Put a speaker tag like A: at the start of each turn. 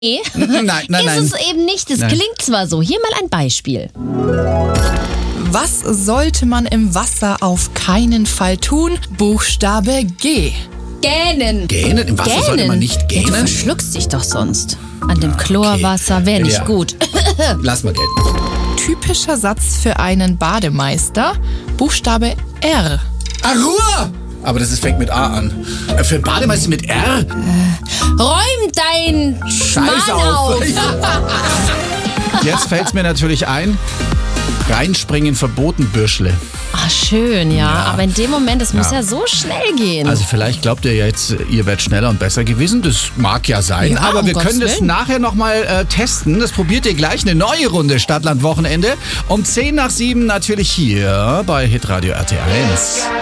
A: Nein.
B: Ist es eben nicht. Es klingt zwar so. Hier mal ein Beispiel.
C: Was sollte man im Wasser auf keinen Fall tun? Buchstabe G.
B: Gähnen.
A: Gähnen? Im Wasser sollte man nicht
B: Du
A: gähnen?
B: verschluckst dich doch sonst. An dem Chlorwasser wäre nicht
A: Ja.
B: gut.
A: Lass mal gelten.
C: Typischer Satz für einen Bademeister? Buchstabe R.
A: Ruhe! Aber fängt mit A an. Für Bademeister mit R?
B: Räum dein
A: Scheiß
B: Mann
A: auf.
B: auf.
D: Jetzt fällt's mir natürlich ein. Reinspringen verboten, Bürschle.
B: Ah, schön, ja. Aber in dem Moment, es muss ja so schnell gehen.
D: Also vielleicht glaubt ihr jetzt, ihr werdet schneller und besser gewesen. Das mag ja sein.
B: Ja,
D: aber
B: um
D: wir
B: Gottes
D: können das
B: Willen.
D: nachher nochmal testen. Das probiert ihr gleich. Eine neue Runde Stadtland Wochenende. Um 6:10 natürlich hier bei Hitradio RT1.